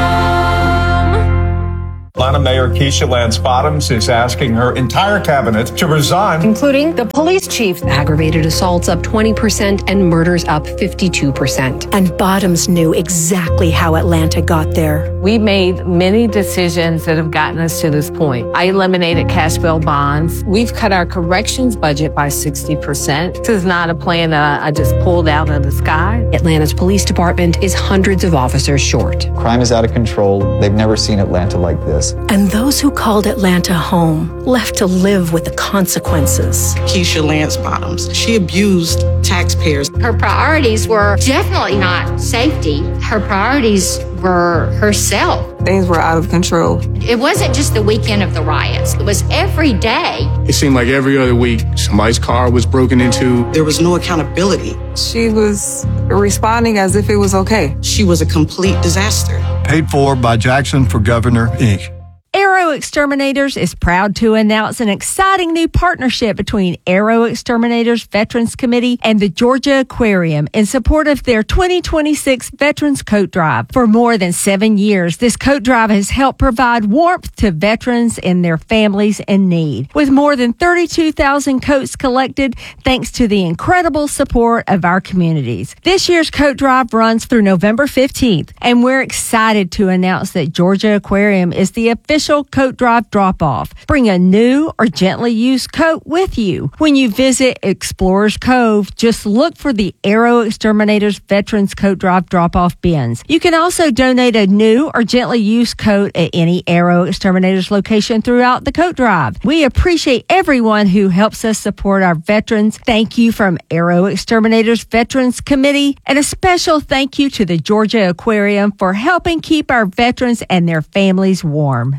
Atlanta Mayor Keisha Lance Bottoms is asking her entire cabinet to resign, including the police chief. Aggravated assaults up twenty percent and murders up fifty-two percent. And Bottoms knew exactly how Atlanta got there. We made many decisions that have gotten us to this point. I eliminated cash bail bonds. We've cut our corrections budget by sixty percent. This is not a plan that I just pulled out of the sky. Atlanta's police department is hundreds of officers short. Crime is out of control. They've never seen Atlanta like this. And those who called Atlanta home left to live with the consequences. Keisha Lance Bottoms, she abused taxpayers. Her priorities were definitely not safety. Her priorities were herself. Things were out of control. It wasn't just the weekend of the riots. It was every day. It seemed like every other week, somebody's car was broken into. There was no accountability. She was responding as if it was okay. She was a complete disaster. Paid for by Jackson for Governor, Incorporated. Aero Exterminators is proud to announce an exciting new partnership between Aero Exterminators Veterans Committee and the Georgia Aquarium in support of their twenty twenty-six Veterans Coat Drive. For more than seven years, this coat drive has helped provide warmth to veterans and their families in need. With more than thirty-two thousand coats collected, thanks to the incredible support of our communities. This year's coat drive runs through November fifteenth, and we're excited to announce that Georgia Aquarium is the official coat drive drop-off. Bring a new or gently used coat with you. When you visit Explorers Cove, just look for the Aero Exterminators Veterans Coat Drive drop-off bins. You can also donate a new or gently used coat at any Aero Exterminators location throughout the coat drive. We appreciate everyone who helps us support our veterans. Thank you from Aero Exterminators Veterans Committee, and a special thank you to the Georgia Aquarium for helping keep our veterans and their families warm.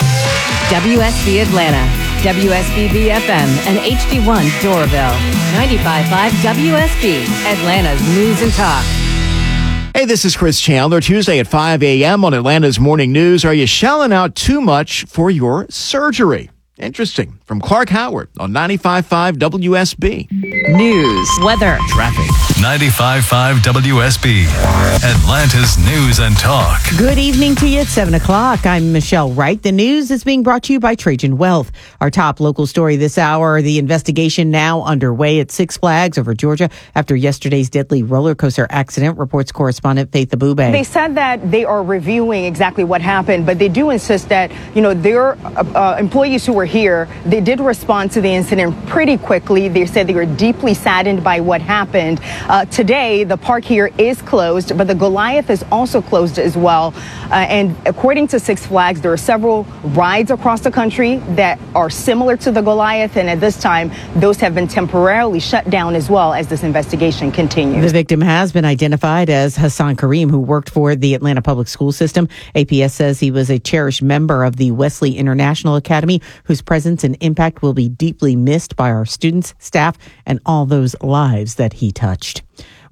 W S B Atlanta, W S B B F M, and H D one Doraville. ninety-five point five W S B, Atlanta's News and Talk. Hey, this is Chris Chandler. Tuesday at five a.m. on Atlanta's Morning News. Are you shelling out too much for your surgery? Interesting. From Clark Howard on ninety-five point five W S B. News, weather, traffic. ninety-five point five W S B. Atlanta's News and Talk. Good evening to you at seven o'clock. I'm Michelle Wright. The news is being brought to you by Trajan Wealth. Our top local story this hour, the investigation now underway at Six Flags over Georgia after yesterday's deadly roller coaster accident, reports correspondent Faith Abube. They said that they are reviewing exactly what happened, but they do insist that, you know, their uh, employees who were here, they did respond to the incident pretty quickly. They said they were deeply saddened by what happened. Uh, today, the park here is closed, but the Goliath is also closed as well. Uh, and according to Six Flags, there are several rides across the country that are similar to the Goliath, and at this time, those have been temporarily shut down as well as this investigation continues. The victim has been identified as Hassan Kareem, who worked for the Atlanta Public School System. A P S says he was a cherished member of the Wesley International Academy, whose presence and impact will be deeply missed by our students, staff, and all those lives that he touched.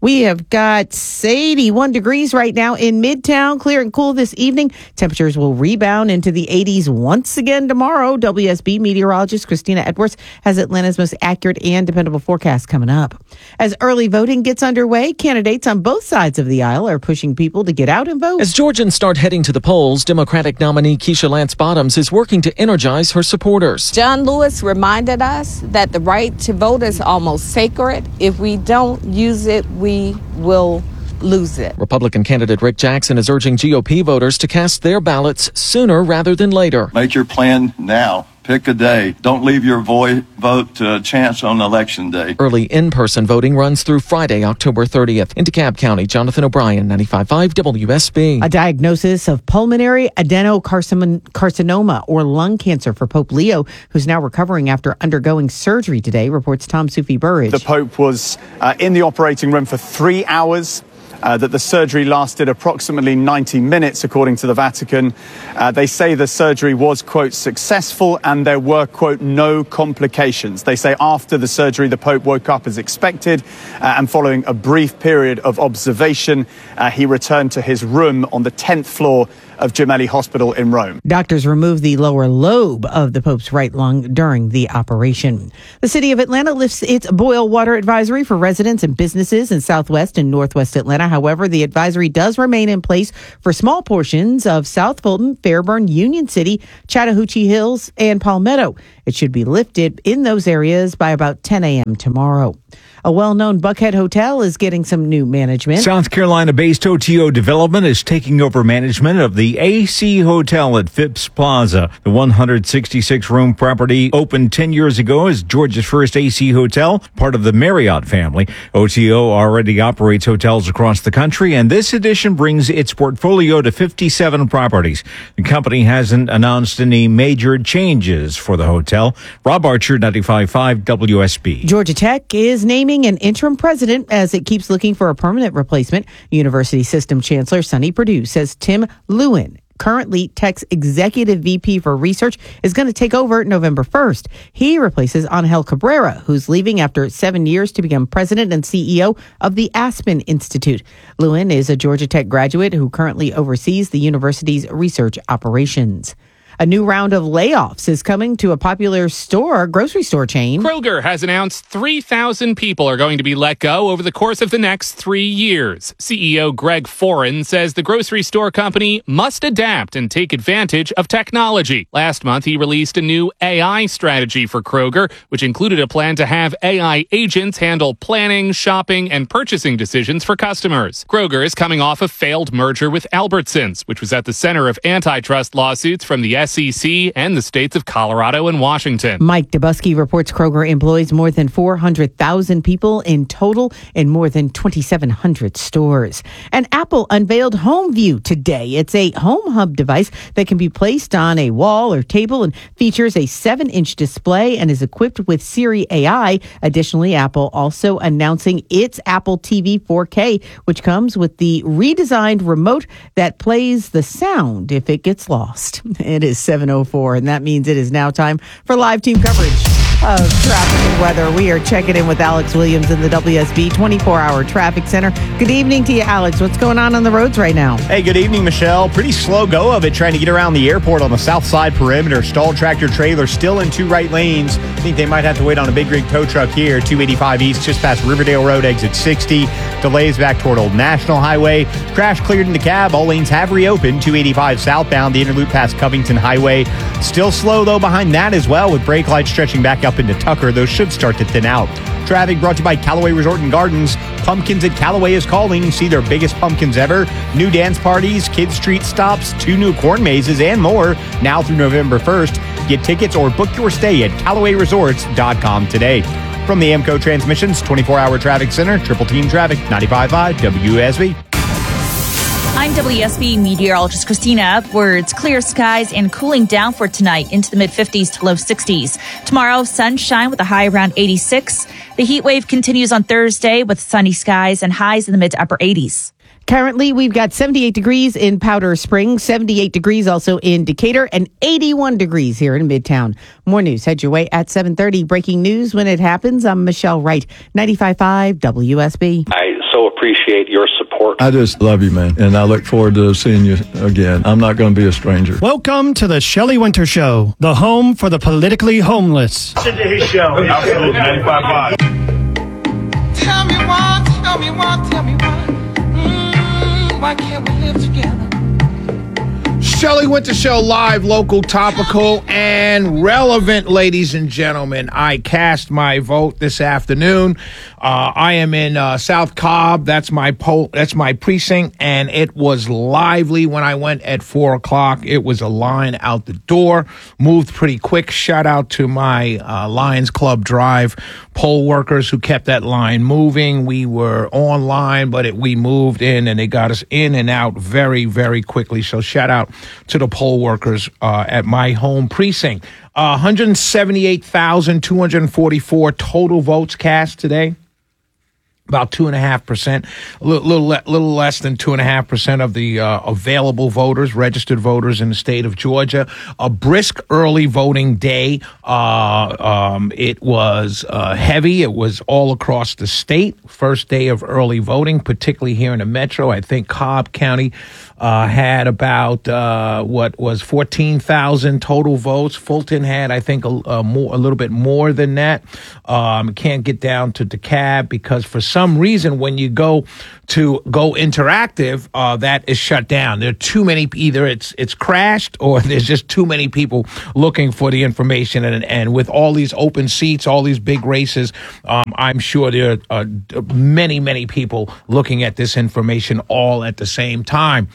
We have got eighty-one degrees right now in Midtown. Clear and cool this evening. Temperatures will rebound into the eighties once again tomorrow. W S B meteorologist Christina Edwards has Atlanta's most accurate and dependable forecast coming up. As early voting gets underway, candidates on both sides of the aisle are pushing people to get out and vote. As Georgians start heading to the polls, Democratic nominee Keisha Lance Bottoms is working to energize her supporters. John Lewis reminded us that the right to vote is almost sacred. If we don't use it, we will lose it. Republican candidate Rick Jackson is urging G O P voters to cast their ballots sooner rather than later. Make your plan now. Pick a day. Don't leave your vo- vote to a chance on election day. Early in-person voting runs through Friday, October thirtieth. In DeKalb County, Jonathan O'Brien, ninety-five point five W S B. A diagnosis of pulmonary adenocarcinoma or lung cancer for Pope Leo, who's now recovering after undergoing surgery today, reports Tom Sufi Burridge. The Pope was uh, in the operating room for three hours. Uh, that the surgery lasted approximately ninety minutes, according to the Vatican. Uh, they say the surgery was, quote, successful and there were, quote, no complications. They say after the surgery, the Pope woke up as expected uh, and following a brief period of observation, uh, he returned to his room on the tenth floor of Gemelli Hospital in Rome. Doctors removed the lower lobe of the Pope's right lung during the operation. The city of Atlanta lifts its boil water advisory for residents and businesses in southwest and northwest Atlanta. However, the advisory does remain in place for small portions of South Fulton, Fairburn, Union City, Chattahoochee Hills, and Palmetto. It should be lifted in those areas by about ten a.m. tomorrow. A well-known Buckhead hotel is getting some new management. South Carolina-based O T O Development is taking over management of the A C Hotel at Phipps Plaza. The one hundred sixty-six room property opened ten years ago as Georgia's first A C hotel, part of the Marriott family. O T O already operates hotels across the country, and this addition brings its portfolio to fifty-seven properties. The company hasn't announced any major changes for the hotel. Rob Archer, ninety-five point five W S B. Georgia Tech is naming an interim president as it keeps looking for a permanent replacement. University System Chancellor Sonny Perdue says Tim Lewin, currently Tech's executive V P for research, is going to take over November first. He replaces Angel Cabrera, who's leaving after seven years to become president and C E O of the Aspen Institute. Lewin is a Georgia Tech graduate who currently oversees the university's research operations. A new round of layoffs is coming to a popular store, grocery store chain. Kroger has announced three thousand people are going to be let go over the course of the next three years. C E O Greg Foran says the grocery store company must adapt and take advantage of technology. Last month, he released a new A I strategy for Kroger, which included a plan to have A I agents handle planning, shopping, and purchasing decisions for customers. Kroger is coming off a failed merger with Albertsons, which was at the center of antitrust lawsuits from the S E C and the states of Colorado and Washington. Mike Dubusky reports Kroger employs more than four hundred thousand people in total in more than twenty-seven hundred stores. And Apple unveiled HomeView today. It's a home hub device that can be placed on a wall or table and features a seven inch display and is equipped with Siri A I. Additionally, Apple also announcing its Apple T V four K, which comes with the redesigned remote that plays the sound if it gets lost. It is seven oh four, and that means it is now time for live team coverage of traffic and weather. We are checking in with Alex Williams in the W S B twenty-four hour Traffic Center. Good evening to you, Alex. What's going on on the roads right now? Hey, good evening, Michelle. Pretty slow go of it trying to get around the airport on the south side perimeter. Stalled tractor trailer still in two right lanes. I think they might have to wait on a big rig tow truck here. two eighty-five east, just past Riverdale Road, exit sixty. Delays back toward Old National Highway. Crash cleared in the cab. All lanes have reopened. two eighty-five southbound, the interloop past Covington Highway. Still slow, though, behind that as well, with brake lights stretching back up into Tucker. Those should start to thin out. Traffic brought to you by Callaway Resort and Gardens. Pumpkins at Callaway is calling. See their biggest pumpkins ever. New dance parties, kids' street stops, two new corn mazes, and more now through November first. Get tickets or book your stay at Callaway Resorts dot com today. From the Amco Transmissions twenty-four hour Traffic Center, Triple Team Traffic, ninety-five point five W S B. I'm W S B meteorologist Christina Upwards. Clear skies and cooling down for tonight into the mid fifties to low sixties. Tomorrow, sunshine with a high around eighty-six. The heat wave continues on Thursday with sunny skies and highs in the mid to upper eighties. Currently, we've got seventy-eight degrees in Powder Springs, seventy-eight degrees also in Decatur, and eighty-one degrees here in Midtown. More news head your way at seven thirty. Breaking news when it happens. I'm Michelle Wright, ninety-five point five W S B. I so appreciate your support. I just love you, man, and I look forward to seeing you again. I'm not going to be a stranger. Welcome to the Shelley Winter Show, the home for the politically homeless. Today's show. Absolutely, ninety-five point five. Tell me why, tell me why, tell me why. Mm, why can't we live together? Shelley Winter Show, live, local, topical, and relevant, ladies and gentlemen. I cast my vote this afternoon. Uh, I am in uh, South Cobb. That's my poll. That's my precinct, and it was lively when I went at four o'clock. It was a line out the door. Moved pretty quick. Shout out to my uh, Lions Club Drive poll workers who kept that line moving. We were online, but it, we moved in, and they got us in and out very, very quickly. So shout out to the poll workers uh, at my home precinct. Uh, one hundred seventy-eight thousand two hundred forty-four total votes cast today. About two and a half percent, a little, little, little less than two and a half percent of the uh, available voters, registered voters in the state of Georgia. A brisk early voting day. Uh, um, it was uh, heavy. It was all across the state. First day of early voting, particularly here in the metro. I think Cobb County uh, had about uh, what was fourteen thousand total votes. Fulton had, I think, a, a more, a little bit more than that. Um, can't get down to DeKalb because for some reason, when you go to go interactive, uh, that is shut down. There are too many. Either it's it's crashed or there's just too many people looking for the information. And and with all these open seats, all these big races, um, I'm sure there are uh, many many people looking at this information all at the same time.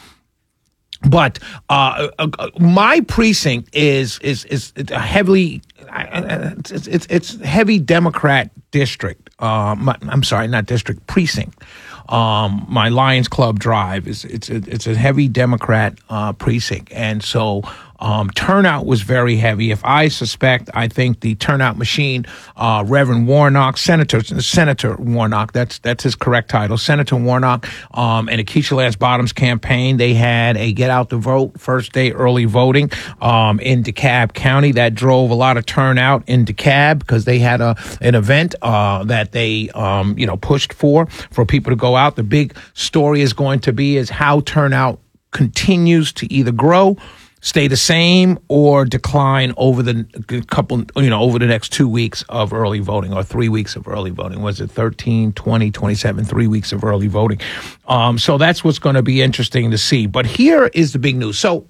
But uh, uh, my precinct is is is a heavily it's it's, it's heavy Democrat district. Um, I'm sorry, not district, precinct. Um, my Lions Club Drive is it's a, it's a heavy Democrat uh, precinct, and so um, turnout was very heavy. If I suspect, I think the turnout machine, uh, Reverend Warnock, Senator Senator Warnock, that's that's his correct title, Senator Warnock, um, and the Keisha Lance Bottoms campaign, they had a get out the vote first day early voting um, in DeKalb County. That drove a lot of turnout in DeKalb because they had a an event uh, that they um, you know pushed for for people to go out. The big story is going to be is how turnout continues to either grow, stay the same, or decline over the couple, you know, over the next two weeks of early voting or three weeks of early voting. Was it thirteen, twenty, twenty-seven, three weeks of early voting? Um, so that's what's going to be interesting to see. But here is the big news. So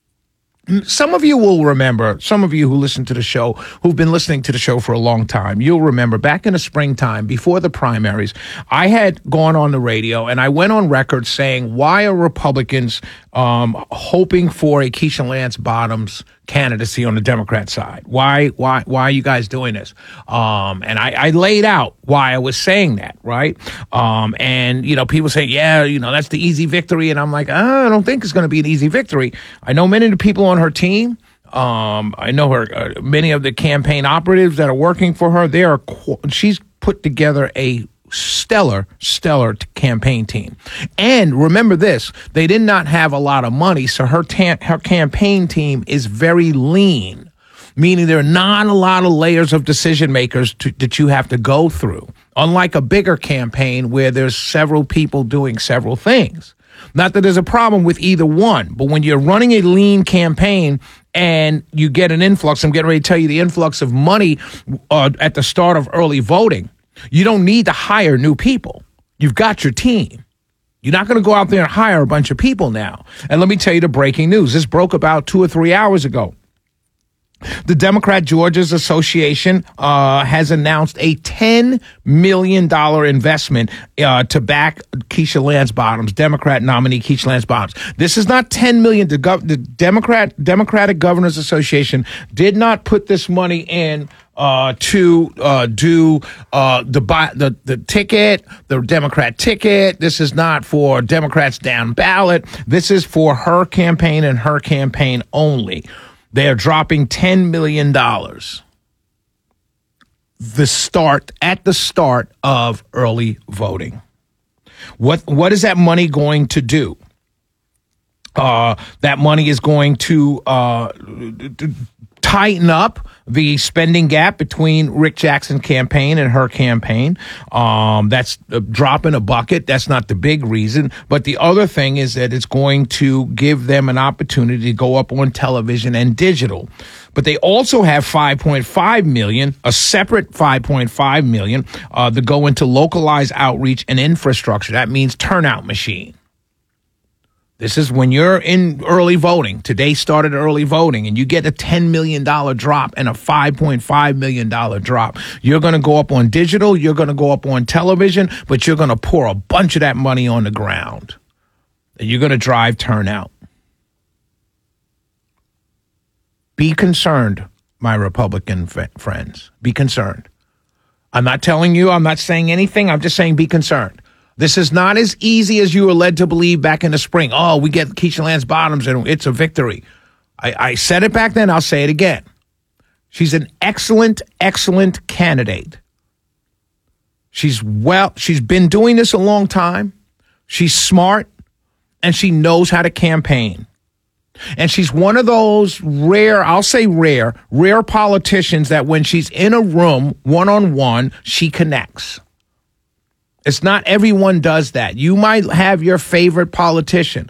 some of you will remember, some of you who listen to the show, who've been listening to the show for a long time, you'll remember back in the springtime, before the primaries, I had gone on the radio and I went on record saying, why are Republicans um, hoping for a Keisha Lance Bottoms candidacy on the Democrat side? Why, why, why are you guys doing this? Um, and I, I laid out why I was saying that, right? Um, and, you know, people say, yeah, you know, that's the easy victory. And I'm like, oh, I don't think it's going to be an easy victory. I know many of the people on her team. Um, I know her, uh, many of the campaign operatives that are working for her. They are, she's put together a stellar, stellar campaign team. And remember this, they did not have a lot of money, so her ta- her campaign team is very lean, meaning there are not a lot of layers of decision makers to, that you have to go through, unlike a bigger campaign where there's several people doing several things. Not that there's a problem with either one, but when you're running a lean campaign and you get an influx, I'm getting ready to tell you the influx of money uh, at the start of early voting, you don't need to hire new people. You've got your team. You're not going to go out there and hire a bunch of people now. And let me tell you the breaking news. This broke about two or three hours ago. The Democrat Georgia's Association uh, has announced a ten million dollars investment uh, to back Keisha Lance Bottoms, Democrat nominee Keisha Lance Bottoms. This is not ten million dollars. The, gov- the Democrat Democratic Governors Association did not put this money in uh, to uh, do uh, the, the the ticket, the Democrat ticket. This is not for Democrats down ballot. This is for her campaign and her campaign only. They are dropping ten million dollars. The start at the start of early voting. What what is that money going to do? Uh, that money is going to uh, tighten up the spending gap between Rick Jackson's campaign and her campaign. Um, that's a drop in a bucket. That's not the big reason. But the other thing is that it's going to give them an opportunity to go up on television and digital. But they also have five point five million, a separate five point five million, uh, to go into localized outreach and infrastructure. That means turnout machine. This is when you're in early voting. Today started early voting, and you get a ten million dollars drop and a five point five million dollars drop. You're going to go up on digital. You're going to go up on television, but you're going to pour a bunch of that money on the ground. And you're going to drive turnout. Be concerned, my Republican f- friends. Be concerned. I'm not telling you, I'm not saying anything. I'm just saying be concerned. This is not as easy as you were led to believe back in the spring. Oh, we get Keisha Lance Bottoms and it's a victory. I, I said it back then. I'll say it again. She's an excellent, excellent candidate. She's well, she's been doing this a long time. She's smart and she knows how to campaign. And she's one of those rare, I'll say rare, rare politicians that when she's in a room one-on-one, she connects. It's not everyone does that. You might have your favorite politician,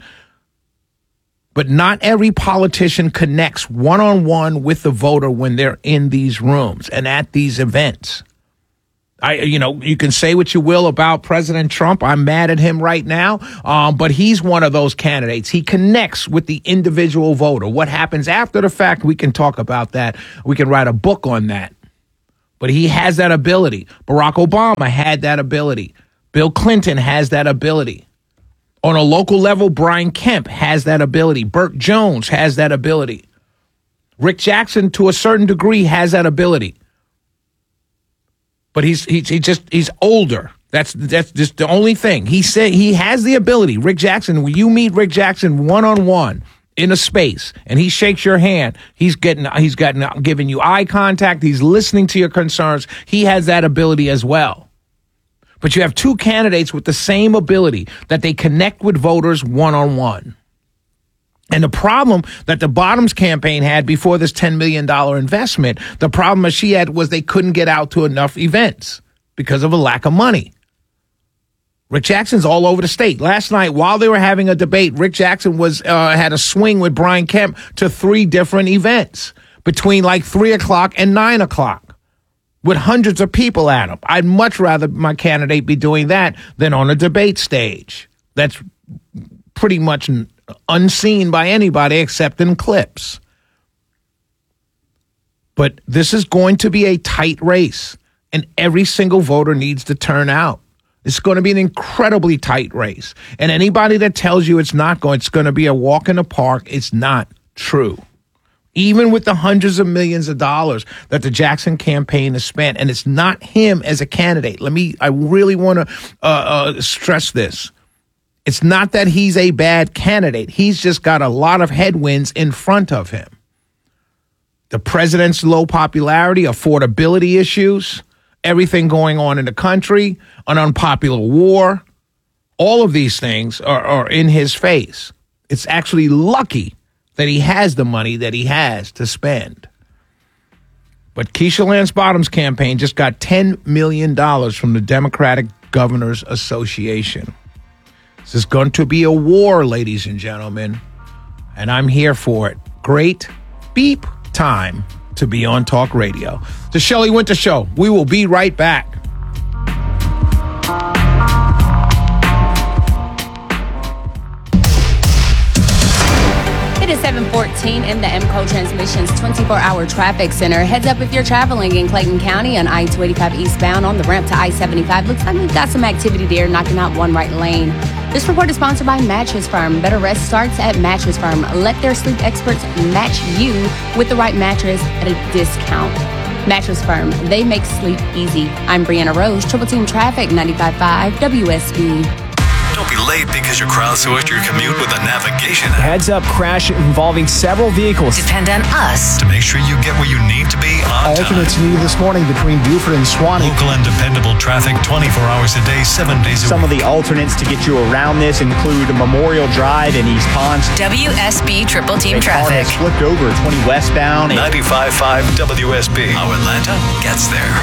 but not every politician connects one-on-one with the voter when they're in these rooms and at these events. I, you know, you can say what you will about President Trump. I'm mad at him right now, um, but he's one of those candidates. He connects with the individual voter. What happens after the fact, we can talk about that. We can write a book on that. But he has that ability. Barack Obama had that ability. Bill Clinton has that ability. On a local level, Brian Kemp has that ability. Burt Jones has that ability. Rick Jackson, to a certain degree, has that ability. But he's he's he just he's older. That's that's just the only thing. He said he has the ability. Rick Jackson, when you meet Rick Jackson one on one in a space and he shakes your hand, he's getting he's gotten giving you eye contact. He's listening to your concerns. He has that ability as well. But you have two candidates with the same ability that they connect with voters one-on-one. And the problem that the Bottoms campaign had before this ten million dollars investment, the problem that she had was they couldn't get out to enough events because of a lack of money. Rick Jackson's all over the state. Last night, while they were having a debate, Rick Jackson was uh, had a swing with Brian Kemp to three different events between like three o'clock and nine o'clock. With hundreds of people at them. I'd much rather my candidate be doing that than on a debate stage. That's pretty much unseen by anybody except in clips. But this is going to be a tight race, and every single voter needs to turn out. It's going to be an incredibly tight race. And anybody that tells you it's not going, it's going to be a walk in the park, it's not true. Even with the hundreds of millions of dollars that the Jackson campaign has spent, and it's not him as a candidate. Let me, I really want to uh, uh, stress this. It's not that he's a bad candidate. He's just got a lot of headwinds in front of him. The president's low popularity, affordability issues, everything going on in the country, an unpopular war, all of these things are, are in his face. It's actually lucky that he has the money that he has to spend. But Keisha Lance Bottoms' campaign just got ten million dollars from the Democratic Governors Association. This is going to be a war, ladies and gentlemen, and I'm here for it. Great beep time to be on Talk Radio. The Shelley Winter Show. We will be right back. It is seven fourteen in the EMCO Transmissions twenty-four hour traffic center. Heads up if you're traveling in Clayton County on I two eighty-five eastbound on the ramp to I seventy-five. Looks like we've got some activity there, knocking out one right lane. This report is sponsored by Mattress Firm. Better rest starts at Mattress Firm. Let their sleep experts match you with the right mattress at a discount. Mattress Firm, they make sleep easy. I'm Brianna Rose, Triple Team Traffic, ninety-five point five W S B. Don't be late late because you crowdsourced your commute with a navigation app. Heads up crash involving several vehicles. Depend on us to make sure you get where you need to be on Alternates time. needed this morning between Buford and Swanee. Local and dependable traffic twenty-four hours a day, seven days a Some week. of the alternates to get you around this include Memorial Drive in East Ponce. W S B Triple Team A car Traffic. has flipped over twenty westbound. ninety-five point five W S B. How Atlanta gets there.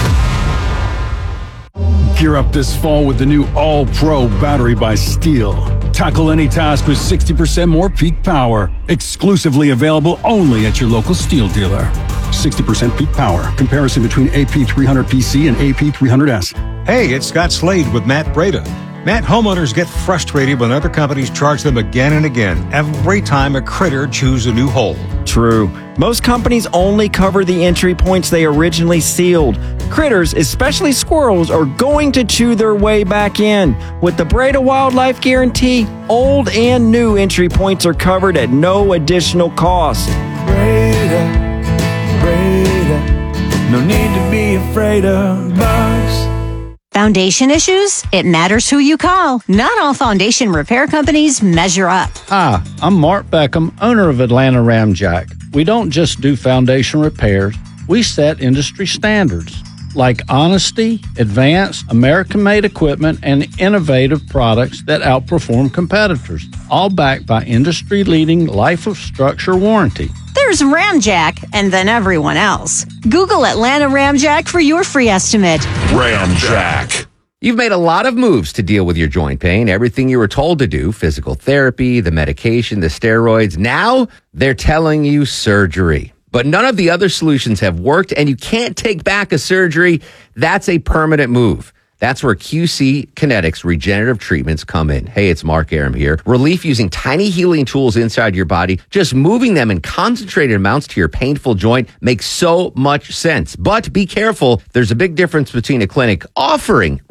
Gear up this fall with the new All-Pro battery by Steel. Tackle any task with sixty percent more peak power. Exclusively available only at your local Steel dealer. sixty percent peak power. Comparison between A P three hundred P C and A P three hundred S. Hey, it's Scott Slade with Matt Breda. Matt, homeowners get frustrated when other companies charge them again and again every time a critter chews a new hole. True. Most companies only cover the entry points they originally sealed. Critters, especially squirrels, are going to chew their way back in. With the Breda Wildlife Guarantee, old and new entry points are covered at no additional cost. Breda, Breda, no need to be afraid of bugs. Foundation issues? It matters who you call. Not all foundation repair companies measure up. Hi, I'm Mark Beckham, owner of Atlanta Ramjack. We don't just do foundation repairs, we set industry standards like honesty, advanced, American-made equipment, and innovative products that outperform competitors, all backed by industry-leading life of structure warranty. There's Ramjack, and then everyone else. Google Atlanta Ramjack for your free estimate. Ramjack. You've made a lot of moves to deal with your joint pain. Everything you were told to do, physical therapy, the medication, the steroids. Now they're telling you surgery. But none of the other solutions have worked, and you can't take back a surgery. That's a permanent move. That's where Q C Kinetics regenerative treatments come in. Hey, it's Mark Aram here. Relief using tiny healing tools inside your body, just moving them in concentrated amounts to your painful joint makes so much sense. But be careful. There's a big difference between a clinic offering